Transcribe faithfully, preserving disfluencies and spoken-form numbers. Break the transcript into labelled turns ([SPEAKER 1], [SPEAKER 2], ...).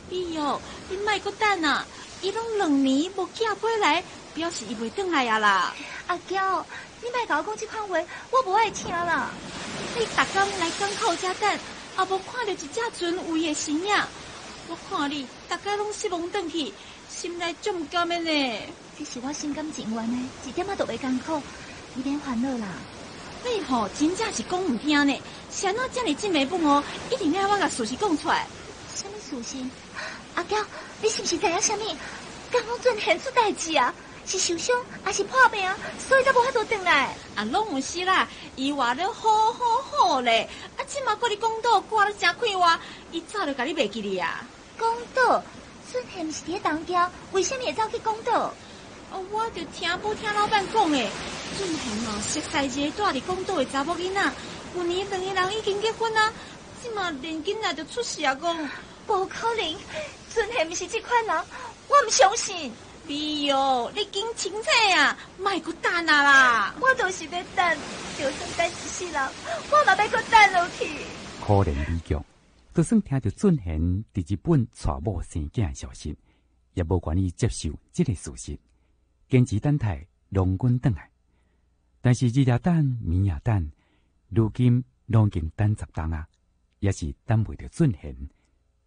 [SPEAKER 1] 比哦，你莫搁等啊！伊拢两年无寄回来，表示伊袂转来啊啦。
[SPEAKER 2] 阿娇，你莫甲我讲这款话，我无爱听啦。
[SPEAKER 1] 你逐工来港口遮等，也无看到一只船有伊的身影。我看你大家拢失望转去，心内足唔甘的呢。
[SPEAKER 2] 这是我心甘情愿的，一点仔都袂艰苦，你免烦恼啦。
[SPEAKER 1] 你吼真正是讲唔听呢，是安怎遮尔真袂本哦？一定要我甲事实讲出来。
[SPEAKER 2] 什么事情？阿娇，你是不是知影什么？刚刚准现出代志啊？是受伤还是破病啊？所以才无法度转来。
[SPEAKER 1] 啊，拢唔是啦，伊话了好好好咧，啊，即马搁你讲到挂了真快活，伊早就甲你袂记哩啊。
[SPEAKER 2] 讲到准现不是伫东京，为什么会走去讲到？
[SPEAKER 1] 哦，我就听不听老板讲诶，准现哦，熟悉一个住伫港岛的查某囡仔，旧年两个人已经结婚啊，即马连囡仔就出事啊，讲
[SPEAKER 2] 无可能，准现不是这款人，我唔相信。
[SPEAKER 1] 比哟，你紧清醒啊，莫搁等啊啦！
[SPEAKER 2] 我就是要等，就算等一世人，我嘛要搁等落去。
[SPEAKER 3] 可怜李强，就算听到准贤伫日本娶某生囝的消息，也无愿意接受这个事实，坚持等待龙君转来。但是日夜等，暝夜等，如今拢已经等十冬啊，也是等袂到准贤